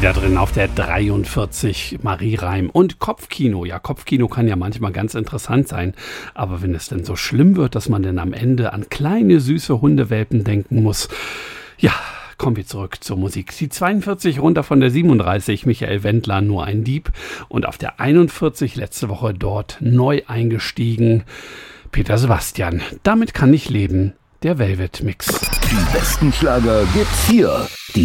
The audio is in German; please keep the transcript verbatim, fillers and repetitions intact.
da drin auf der dreiundvierzig, Marie Reim. Und Kopfkino. Ja, Kopfkino kann ja manchmal ganz interessant sein. Aber wenn es denn so schlimm wird, dass man dann am Ende an kleine, süße Hundewelpen denken muss, ja, kommen wir zurück zur Musik. Die zweiundvierzig runter von der siebenunddreißig, Michael Wendler, Nur ein Dieb. Und auf der einundvierzig, letzte Woche dort neu eingestiegen, Peter Sebastian. Damit kann ich leben, der Velvet Mix. Die besten Schlager gibt's hier. Die